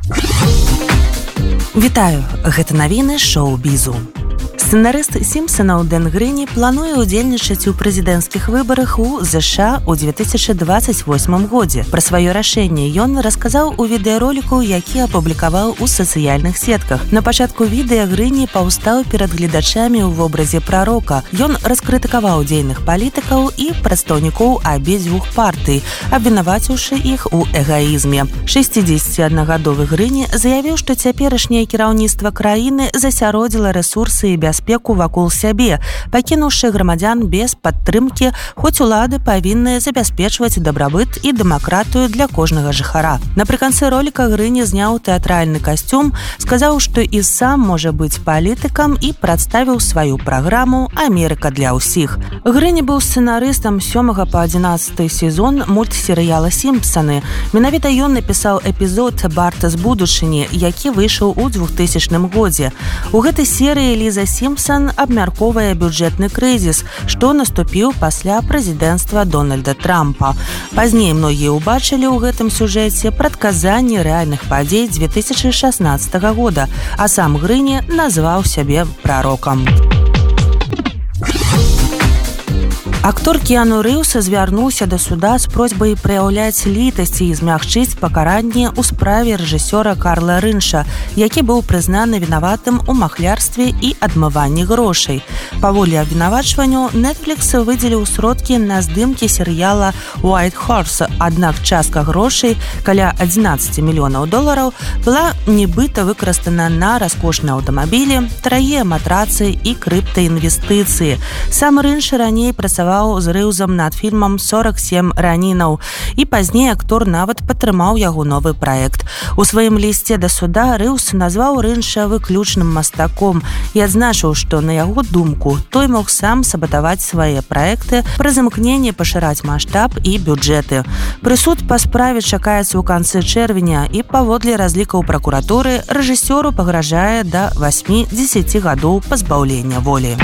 Вітаю, гэта навіны шоу-бізу. Сцэнарыст «Сімпсанаў» Дэн Грыні плануе ўдзельнічаць у прэзідэнцкіх выбарах у ЗША ў 2028 годзе. Пра сваё рашэнне ён расказаў у відэароліку, які апублікаваў у сацыяльных сетках. На пачатку відэа Грыні паўстаў перад гледачамі ў вобразе прарока. Ён раскрытыкаваў дзейных палітыкаў і прадстаўнікоў абедзвюх партый, абвінаваціўшы іх у эгаізме. 61-гадовы Грыні заявіў, што цяперашняе кіраўніцтва краіны засяродзіла рэсурсы і бяспеку вакол сябе, пакінуўшы грамадзян без падтрымкі, хоць улады павінны забяспечваць дабрабыт і дэмакратыю для кожнага жыхара. Напрыканцы роліка Грыні зняў тэатральны касцюм, сказаў, што і сам можа быць палітыкам і прадставіў сваю праграму «Амерыка для ўсіх». Грыні быў сцэнарыстам 7 па 11 сезон мультсерыяла «Сімпсаны». Менавіта ён напісаў эпізод «Барт з будучыні», які выйшаў у 2000 годзе. У гэтай серыі Ліза Сімпсан абмяркоўвае бюджэтны крызіс, што наступіў пасля прэзідэнцтва Дональда Трампа. Пазней многія ўбачылі ў гэтым сюжэце прадказанні рэальных падзей 2016 года, а сам Грыні назваў сябе прарокам. Актор Кіану Рыўс звярнуўся да суда з просьбай праяўляць літасць і змягчыць пакаранне ў справе рэжысёра Карла Рынша, які быў прызнаны вінаватым у махлярстве і адмыванні грошай. Паводле абвінавачванню, Netflix выдзеліў сродкі на здымкі серыяла «White Horse», аднак частка грошай, каля 11 мільёнаў долараў, была нібыта выкарыстана на раскошныя аўтамабілі, дарагія матрацы і крыптаінвестыцыі. Сам Рынш раней працаваў з Рыўзам над фільмам «47 ранінаў», і пазней актор нават падтрымаў яго новы праект. У сваім лісце да суда Рыўз назваў Рынша выключным мастаком і адзначыў, што, на яго думку, той мог сам сабатаваць свае праекты, пры замкненні пашыраць маштаб і бюджэты. Прысуд па справе чакаецца ў канцы чэрвеня, і паводле разлікаў пракуратуры рэжысёру пагражае да 8-10 гадоў пазбаўлення волі.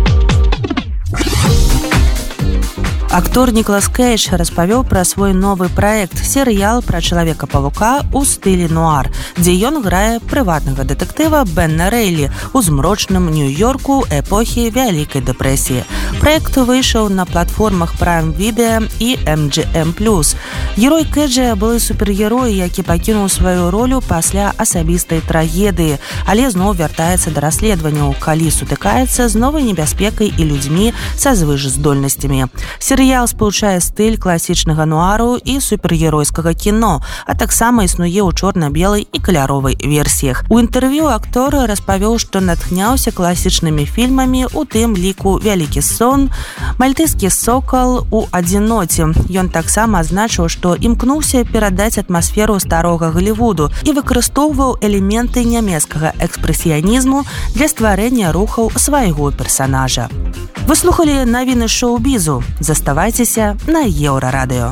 Актор Нікалас Кейдж распавёў пра свой новы праект, серыял пра Чалавека-павука ў стылі нуар, дзе ён грае прыватнага дэтэктыва Бена Рэйлі ў змрочным Нью-Йорку эпохі Вялікай дэпрэсіі. Праект выйшаў на платформах Prime Video і MGM+. Герой Кейджа былы супергерой, які пакінуў сваю ролю пасля асабістай трагедыі, але зноў вяртаецца да расследаванняў, калі сутыкаецца з новай небяспекай і людзьмі са звышздольнасцямі. Серыял спалучае стыль класічнага нуару і супергеройскага кіно, а таксама існуе ў чорна-белай і каляровай версіях. У інтэрв'ю актор распавёў, што натхняўся класічнымі фільмамі, у тым ліку «Вялікі сон», «Мальтыйскі сокал» у адзіноце. Ён таксама адзначыў, што імкнуўся перадаць атмасферу старога Галівуду і выкарыстоўваў элементы нямецкага экспрэсіянізму для стварэння рухаў свайго персанажа. Вы слухалі навіны шоу-бізу. Заставайцеся на Еўрарадыё.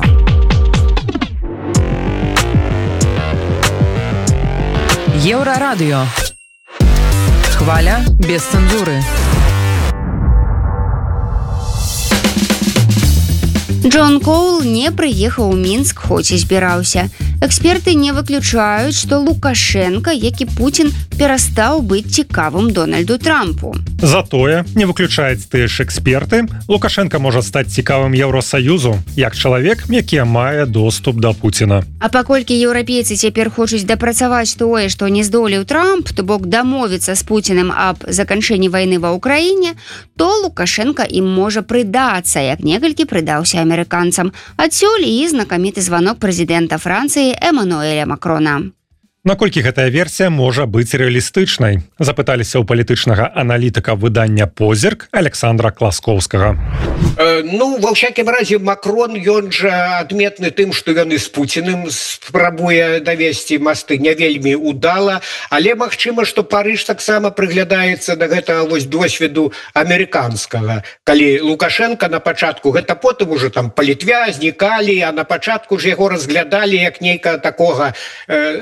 Еўрарадыё. Хваля без цэнзуры. Джон Коул не прыехаў у Мінск, хоць і збіраўся. Эксперты не выключаюць, што Лукашенка, як і Пуцін, перастаў быць цікавым Дональду Трампу. Затое, не выключаюць тыя ж эксперты, Лукашенка можа стаць цікавым Еўросаюзу, як чалавек, які мае доступ да Пуціна. А паколькі еўрапейцы цяпер хочуць дапрацаваць тое, што не здолеў Трамп, то бок дамовіцца з Пуціным аб заканчэнні вайны ва ўкраіне, то Лукашенка ім можа прыдацца, як некалькі прыдаўся амерыканцам. Адсюль і знакаміты званок прэзідэнта Францыі Эмануэля Макрона. Наколькі гэтая версія можа быць рэалістычнай? Запыталіся ў палітычнага аналітыка выдання «Позірк» Александра Класкоўскага. Ва ўсякім разе Макрон, ён жа адметны тым, што ён і з Пуціным спрабуе давесці масты не вельмі удала, але магчыма, што Парыж таксама прыглядаецца да гэтага досведу амерыканскага. Калі Лукашенка на пачатку, гэта потым ужо там палітвязні, калі, а на пачатку ж яго разглядалі як нейкага такога знака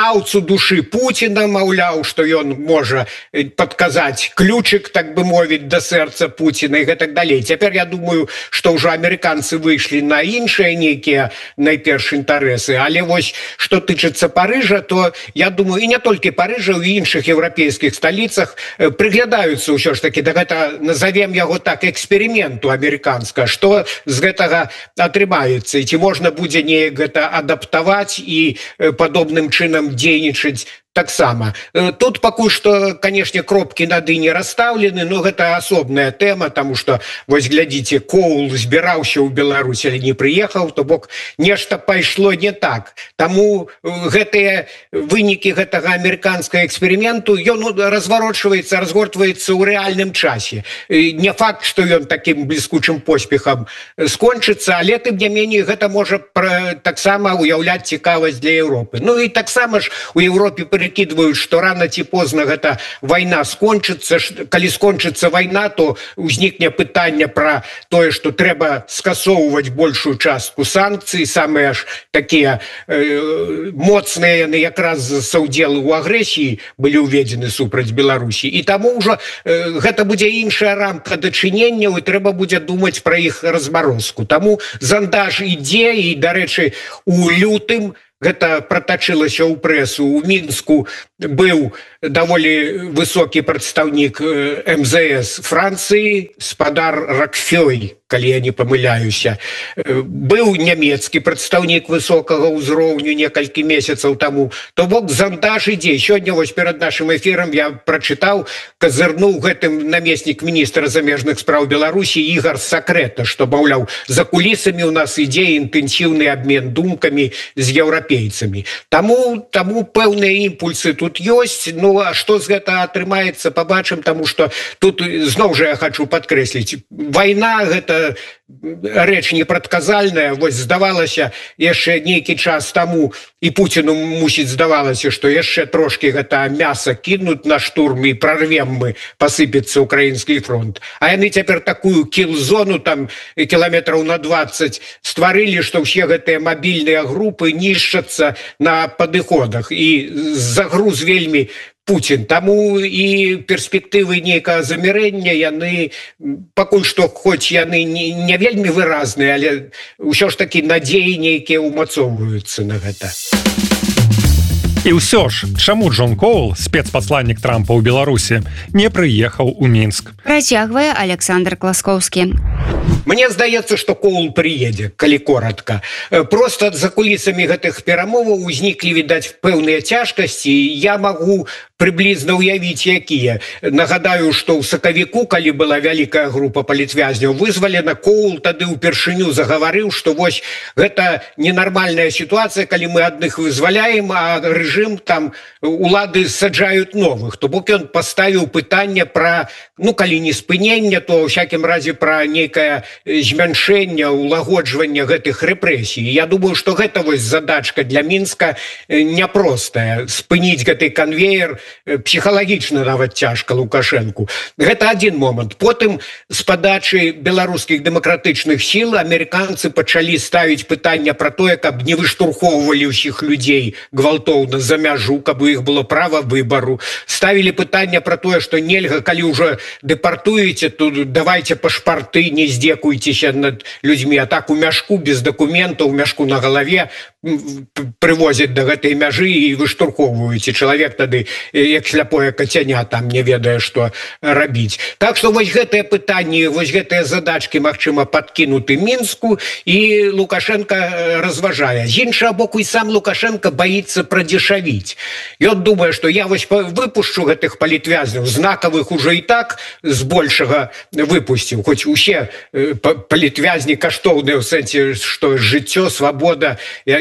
знаўцу душы Пуціна, маўляў, што ён можа падказаць ключик, так бы мовіць, да сэрца Пуціна і гэтак далей. Цяпер я думаю, што ўжо амерыканцы выйшлі на іншыя нейкія найперш інтарэсы, але вось што тычыцца Парыжа, то я думаю, і не толькі Парыжа, у іншых еўрапейскіх сталіцах прыглядаюцца ўсё ж такі да гэта, назовем яго так, эксперименту амерыканска, што з гэтага атрымаецца і ці можна будзе неяк гэта адаптаваць і падобным чынам дзейнічаць таксама. Тут пакуль што, канешне, кропкі над «і» не расстаўлены, но гэта асобная тэма, таму што, вось глядзіце, Коул збіраўся ў Беларусь, але не прыехаў, то бок нешта пайшло не так. Таму гэтыя вынікі гэтага амерыканскага эксперименту, ён разварочваецца, разгортваецца ў рэальным часе. Не факт, што ён такім бліскучым поспехам скончыцца, але тым не меней гэта можа таксама уяўляць цікавасць для Еўропы. Ну і таксама ж у Еўропе прыкідваюць, што рана ці позна гэта вайна скончыцца. Калі скончыцца вайна, то ўзнікне пытанне пра тое, што трэба скасоўваць большую частку санкцый, самыя ж такія моцныя яны якраз са ўдзелу ў агрэсіі былі ўведзены супраць Беларусі. І таму ўжо гэта будзе іншая рамка дачыненняў, і трэба будзе думаць пра іх размарозку. Таму зандаж ідзе, і, дарэчы, у лютым гэта пратачылася ў прэсу. У Мінску быў даволі высокі прадстаўнік МЗС Францыі, спадар Рокфёй, калі я не памыляюся. Быў нямецкі прадстаўнік высокага ўзроўню некалькі месяцаў таму. То бок зандаж ідзе. Сёння вось перад нашым эфірам я прачытаў, казырнуў гэтым намеснік міністра замежных спраў Беларусі Ігор Сакрэта, што, маўляў, за кулісамі ў нас ідзе інтэнсіўны абмен думкамі з еўрапейцамі. Таму пэўныя імпульсы тут ёсць. Ну, а што з гэта атрымаецца, пабачым, таму што тут зноў жа я хачу падкрэсліць, вайна гэта рэч непрадказальная. Вось здавалася яшчэ нейкі час таму, і Пуціну, мусіць, здавалася, што яшчэ трошкі гэта мяса кінуць на штурм і прорвем мы, пасыпецца украінскі фронт. А яны цяпер такую кіл-зону там кіламетраў на 20 стварылі, што ўсе гэтыя мабільныя групы нішчацца на падыходах, і загруз вельмі Путін. Таму і перспектывы нейкага замірэння, яны пакуль што, хоць яны не вельмі выразныя, але ўсё ж такі надзеі нейкія ўмацоўваюцца на гэта. І ўсё ж, чаму Джон Коул, спецпасланнік Трампа ў Беларусі, не прыехаў у Мінск? Працягвае Александр Класкоўскі. Мне здаецца, што Коул прыедзе, калі коратка. Проста за кулісамі гэтых перамоваў узніклі, відаць, пэўныя цяжкасці. Я магу прыблізна ўявіць, якія. Нагадаю, што ў сакавіку, калі была вялікая група палітвязняў вызвалена, Коул тады ўпершыню загаварыў, што вось гэта ненармальная сітуацыя, калі мы адных вызваляем, а рэжым там улады саджаюць новых. То бок ён паставіў пытанне пра, ну, калі не спынення, то ў всякім разе пра нейкае змяншэнне, улагоджвання гэтых рэпрэсій. Я думаю, што гэта вось задачка для Мінска няпростая. Спыніць гэты канвеер псіхалагічна нават цяжка Лукашэнку. Гэта адзін момант. Потым з падачы беларускіх дэмакратычных сіл амерыканцы пачалі ставіць пытанне пра тое, каб не выштурхоўвалі ўсіх людзей гвалтоўна за мяжу, каб у іх было права выбару. Ставілі пытанне пра тое, што нельга, калі ўжо дэпартуеце, то давайце пашпарты, не здзекуйцеся над людзьмі, а так у мяшку, без дакументаў, у мяшку на галаве прывозяць да гэтай мяжы і выштурхоўваюць. І чалавек тады, як сляпое кацяня, там не ведае, што рабіць. Так што вось гэтыя пытанні, вось гэтыя задачкі, магчыма, падкінуты Мінску, і Лукашенко разважае. З іншага боку, і сам Лукашенко баіцца прадзешавіць. Ён думае, што я вось выпушчу гэтых палітвязняў, знакавых ужо і так збольшага выпусціў, хоць усе палітвязні каштоўныя ў сэнсе, што жыццё, свабода,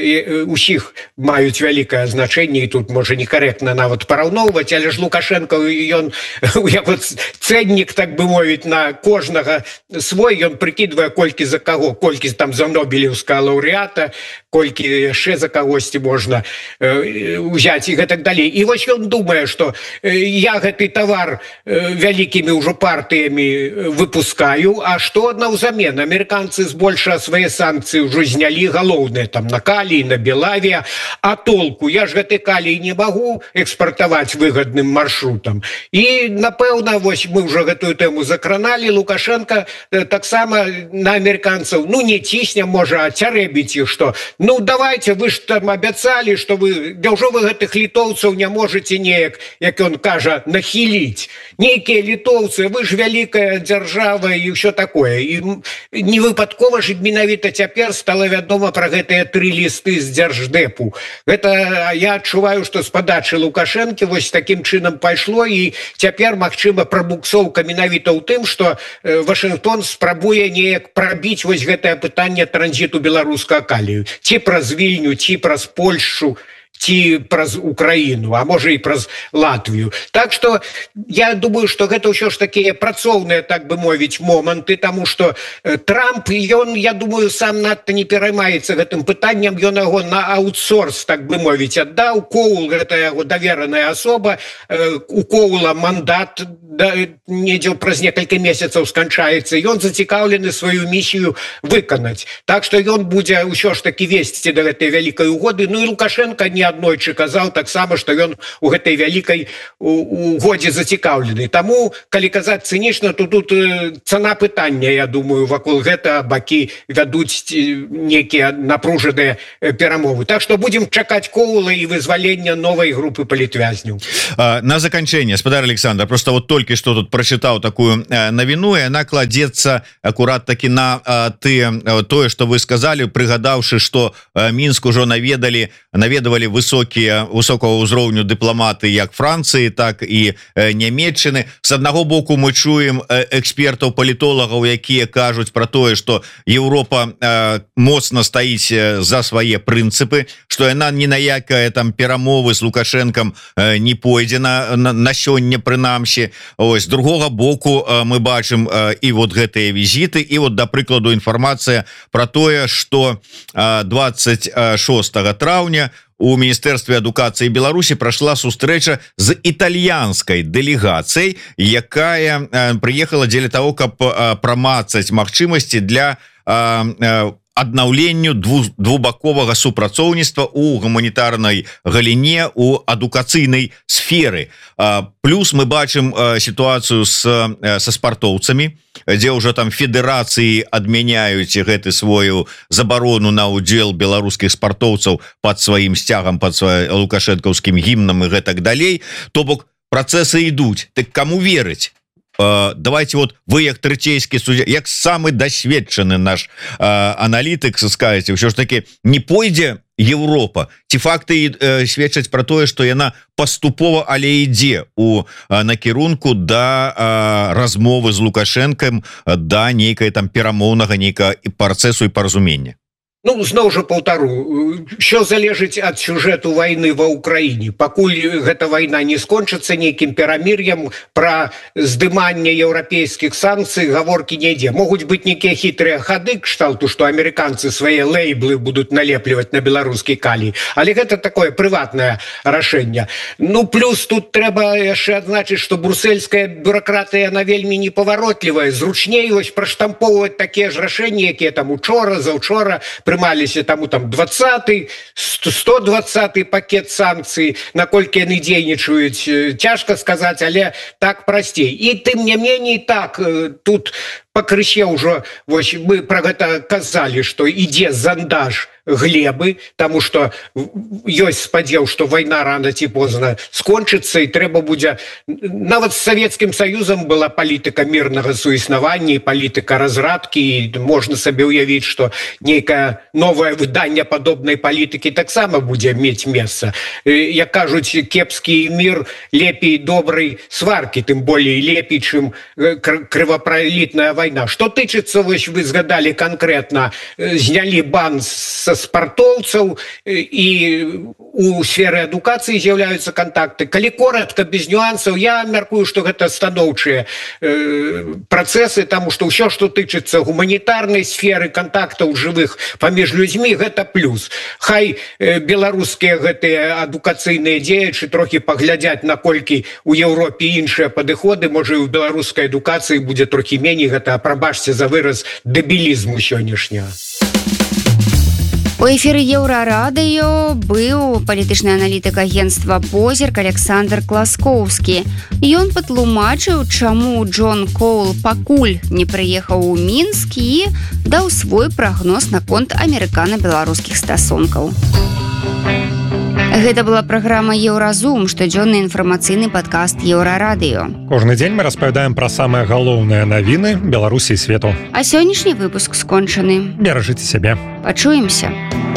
усіх маюць вялікае значэнне, і тут можа некарэктна нават параўноўваць, але ж Лукашенко, ён яго цэннік, так бы мовіць, на кожнага свой, ён прыкідвае, колькі за каго, колькі там за нобелеўскага лаўрэата, колькі яшчэ за кагосьці можна ўзяць і гэтак далей. І вось ён думае, што я гэты тавар вялікімі ўжо партыямі выпускаю, а што наўзамен? Амерыканцы збольшага свае санкцыі ўжо знялі, галоўныя там на калій, калій на Белаве, а толку я ж гэты калій не магу экспартаваць выгадным маршрутам. І напэўна, вось мы ўжо гэтую тэму закраналі, Лукашенко таксама на амерыканцаў не цісне, можа, а цярэбіць іх, што давайте, вы ж там абяцалі, што вы, няўжо вы гэтых літоўцаў не можете неяк, як ён кажа, нахіліць. Нейкія літоўцы, вы ж вялікая дзяржава і ўсё такое. І не выпадкова ж менавіта цяпер стала вядома пра гэтыя 3 лісты з Дзярждэпу. Гэта я адчуваю, што з падачы Лукашэнкі вось такім чынам пайшло, і цяпер, магчыма, прабуксоўка менавіта ў тым, што Вашынгтон спрабуе неяк прабіць вось гэтае пытанне транзіту беларускага калію. Ці праз Вільню, ці праз Польшу, ці праз Украіну, а можа і праз Латвію. Так што я думаю, што гэта ўсё ж такія працоўныя, так бы мовіць, моманты, таму што Трамп, ён, я думаю, сам надта не пераймаецца гэтым пытаннем, ён яго на аутсорс, так бы мовіць, аддаў. Коул, гэта яго давераная асоба, у Коула мандат недзе праз некалькі месяцаў сканчаецца, ён зацікаўлены сваю місію выканаць. Так што ён будзе ўсё ж такі весці да гэтай вялікай угоды. І Лукашенко не аднойчы казаў таксама, што ён у гэтай вялікай угодзе зацікаўлены. Таму, калі казаць цынічна, то тут цана пытання, я думаю, вакол гэта бакі вядуць некія напружаныя перамовы. Так што будзем чакаць Коула і вызвалення новай групы палітвязняў. На заканчэнне, спадар Александр, просто вот толькі што тут прачытаў такую навіну, і яна кладзецца акурат такі на тое, што вы сказалі, прыгадаўшы, што Мінск ужо наведавалі высокого ўзроўню дыпламаты як Францыі, так і Нямецчыны. С аднаго боку мы чуем экспертаў, палітолагаў, якія кажуць пра тое, што Еўропа моцна стаіць за свае прынцыпы, што яна ні на якае там перамовы з Лукашэнкам не пойдзе на сёння прынамсі. Ось, з другога боку мы бачым і вот гэтыя візіты, і вот, да прыкладу, інфармацыя пра тое, што 26 траўня у Міністэрстве адукацыі Беларусі прайшла сустрэча з італьянскай дэлегацыяй, якая прыехала дзеля таго, каб прамацаць магчымасці для аднаўленню двухбаковага супрацоўніцтва у гуманітарнай галіне, у адукацыйнай сферы. Плюс мы бачым сітуацыю са спартоўцамі, дзе ўжо там федэрацыі адмяняюць гэты сваю забарону на ўдзел беларускіх спартоўцаў пад сваім сцягам, пад лукашэнкаўскім гімнам і гэтак далей. То бок працэсы ідуць. Так каму верыць? Давайте вот вы, як трэцейскі суддзя, як самы дасведчаны наш аналітык, скажаце, ўсё ж таки не пойдзе Еўропа? Ці факты сведчаць пра тое, што яна паступова, але ідзе у накірунку да размовы з Лукашэнкам, да нейкай там перамоўнага нейкага працэсу і паразумення? Зноў жа паўтару, що залежыць ад сюжэту вайны ва Ўкраіне. Пакуль гэта вайна не скончыцца нейкім перамір'ем, пра здыманне еўрапейскіх санкцый гаворкі не ідзе. Могуць быць нейкія хітрыя хады кшталту, што амерыканцы свае лейблы будуць налепліваць на беларускі калій. Але гэта такое прыватнае рашэнне. Плюс тут трэба яшчэ адзначыць, што брусельская бюракратыя, яна вельмі непаваротлівая. Зручней вось праштампоўваць такія ж рашэнні, якія там учора, заўчора прымаліся там 20-й, 120-й пакет санкцый, наколькі яны дзейнічаюць, цяжка сказаць, але так прасцей. І тым не меней так, тут пакрысе ўжо, вось мы пра гэта казалі, што ідзе зандаж глебы, таму што ёсць спадзеў, што вайна рана ці позна скончыцца, і трэба будзе... Нават з Савецкім Саюзам была палітыка мірнага суіснавання і палітыка разрадкі, і можна сабе ўявіць, што нейкае новае выданне падобнай палітыкі таксама будзе мець месца. Як кажуць, кепскі мір лепей добрай сваркі, тым болей лепей, чым крывапралітная вайна. Што тычыцца, вось вы згадалі канкрэтна, знялі бан са спартоўцаў, і у сферы адукацыі з'яўляюцца кантакты. Калі коратка, без нюансаў, я мяркую, што гэта станоўчыя працэсы, таму што ўсё, што тычыцца гуманітарнай сферы, кантактаў жывых паміж людзьмі, гэта плюс. Хай беларускія гэтыя адукацыйныя дзеячы трохі паглядзяць, наколькі у Еўропе іншыя падыходы, можа, і ў беларускай адукацыі будзе трохі меней, гэта, прабачце за выраз, дэбілізму сённяшняга. У эфіры Еўрарадыё быў палітычны аналітык агенцтва «Позірк» Александр Класкоўскі. Ён патлумачыў, чаму Джон Коул пакуль не прыехаў у Мінск і даў свой прагноз наконт амерыкана-беларускіх стасункаў. Гэта была праграма «Еўразум», штодзённы інфармацыйны падкаст Еўрарадыё. Кожны дзень мы распавядаем пра самыя галоўныя навіны Беларусі і свету. А сённяшні выпуск скончаны. Беражыце сябе. Пачуемся.